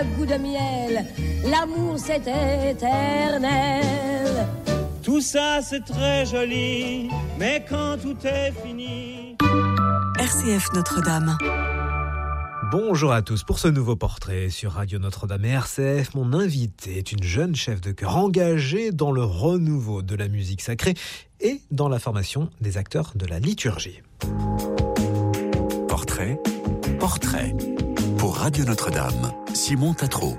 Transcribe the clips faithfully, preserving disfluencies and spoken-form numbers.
un goût de miel. L'amour c'est éternel. Tout ça c'est très joli, mais quand tout est fini. R C F Notre-Dame. Bonjour à tous pour ce nouveau portrait sur Radio Notre-Dame et R C F. Mon invité est une jeune chef de chœur engagée dans le renouveau de la musique sacrée et dans la formation des acteurs de la liturgie. Portrait, portrait. Pour Radio Notre-Dame, Simon Tatreau.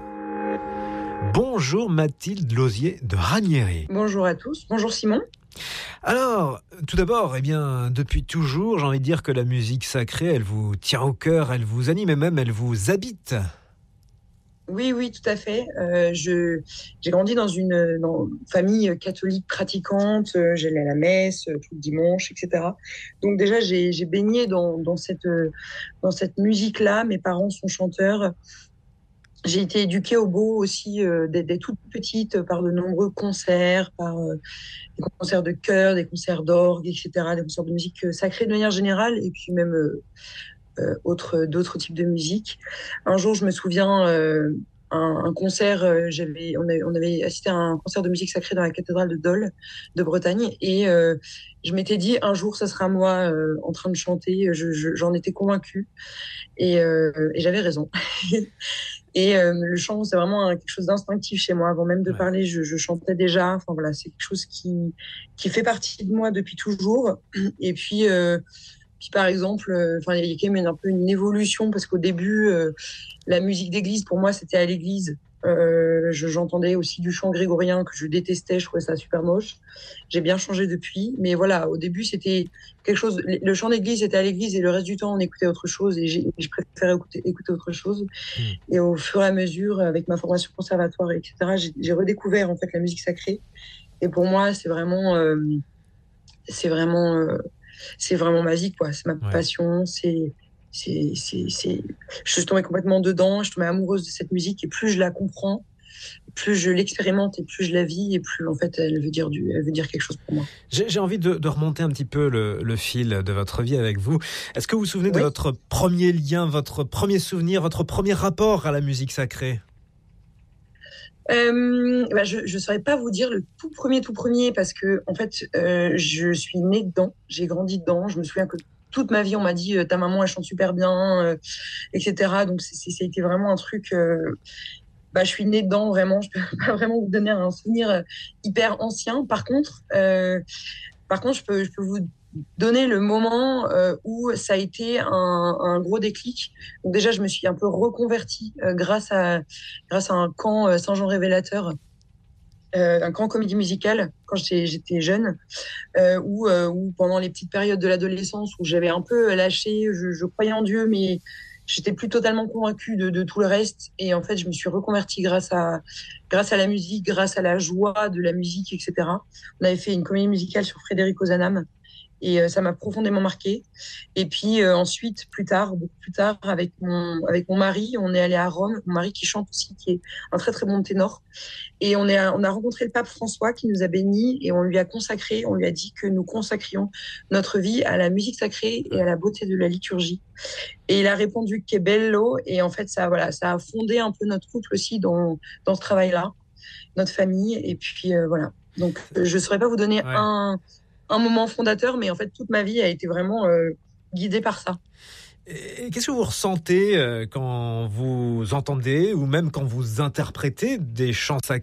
Bonjour Mathilde Lausier de Ranieri. Bonjour à tous, bonjour Simon. Alors, tout d'abord, eh bien, depuis toujours, j'ai envie de dire que la musique sacrée, elle vous tient au cœur, elle vous anime et même elle vous habite. Oui, oui, tout à fait. Euh, je, j'ai grandi dans une, dans une famille catholique pratiquante, euh, j'allais à la messe euh, tout le dimanche, et cetera. Donc déjà, j'ai, j'ai baigné dans, dans cette, euh, dans cette musique-là. Mes parents sont chanteurs. J'ai été éduquée au beau aussi euh, dès, dès toute petite par de nombreux concerts, par euh, des concerts de chœur, des concerts d'orgue, et cetera, des concerts de musique sacrée de manière générale, et puis même euh, euh, autres, d'autres types de musique. Un jour, je me souviens, euh, un, un concert, euh, j'avais, on, avait, on avait assisté à un concert de musique sacrée dans la cathédrale de Dole, de Bretagne, et euh, je m'étais dit, un jour, ça sera moi euh, en train de chanter, je, je, j'en étais convaincue, et, euh, et j'avais raison. Et euh, le chant, c'est vraiment quelque chose d'instinctif chez moi. Avant même de ouais. parler, je, je chantais déjà. Enfin voilà, c'est quelque chose qui qui fait partie de moi depuis toujours. Et puis, euh, puis par exemple, enfin euh, il y a quand même une, un peu une évolution parce qu'au début, euh, la musique d'église pour moi c'était à l'église. Euh, je, j'entendais aussi du chant grégorien que je détestais, je trouvais ça super moche. J'ai bien changé depuis, mais voilà, au début c'était quelque chose. Le chant d'église c'était à l'église et le reste du temps on écoutait autre chose et j'ai, je préférais écouter, écouter autre chose. Mmh. Et au fur et à mesure, avec ma formation conservatoire, et cetera, j'ai, j'ai redécouvert en fait la musique sacrée. Et pour moi, c'est vraiment, euh, c'est vraiment, euh, c'est vraiment magique quoi. C'est ma ouais. passion, c'est C'est, c'est, c'est... Je suis tombée complètement dedans, je suis tombée amoureuse de cette musique et plus je la comprends, plus je l'expérimente et plus je la vis et plus en fait elle veut dire, du... elle veut dire quelque chose pour moi. J'ai, j'ai envie de, de remonter un petit peu le, le fil de votre vie avec vous. Est-ce que vous vous souvenez oui. de votre premier lien, votre premier souvenir, votre premier rapport à la musique sacrée ? Euh, bah je ne saurais pas vous dire le tout premier, tout premier parce que en fait euh, je suis née dedans, j'ai grandi dedans, je me souviens que toute ma vie, on m'a dit ta maman elle chante super bien, euh, et cetera. Donc c'est, c'est, ça a été vraiment un truc. Euh, bah, je suis née dedans vraiment. Je peux pas vraiment vous donner un souvenir hyper ancien. Par contre, euh, par contre, je peux, je peux vous donner le moment euh, où ça a été un, un gros déclic. Donc déjà, je me suis un peu reconvertie euh, grâce à grâce à un camp euh, Saint-Jean Révélateur. Euh, un camp comédie musicale quand j'étais, j'étais jeune, euh, où, euh, où pendant les petites périodes de l'adolescence où j'avais un peu lâché, je, je croyais en Dieu, mais j'étais plus totalement convaincue de, de tout le reste. Et en fait, je me suis reconvertie grâce à, grâce à la musique, grâce à la joie de la musique, et cetera. On avait fait une comédie musicale sur Frédéric Ozanam. Et euh, ça m'a profondément marquée. Et puis euh, ensuite, plus tard, beaucoup plus tard, avec mon avec mon mari, on est allé à Rome. Mon mari qui chante aussi, qui est un très très bon ténor. Et on est on a rencontré le pape François qui nous a bénis et on lui a consacré, on lui a dit que nous consacrions notre vie à la musique sacrée et à la beauté de la liturgie. Et il a répondu que bello. Et en fait, ça voilà, ça a fondé un peu notre couple aussi dans dans ce travail-là, notre famille. Et puis euh, voilà. Donc je saurais pas vous donner ouais. un un moment fondateur, mais en fait, toute ma vie a été vraiment euh, guidée par ça. Et qu'est-ce que vous ressentez euh, quand vous entendez ou même quand vous interprétez des chants sacrés ?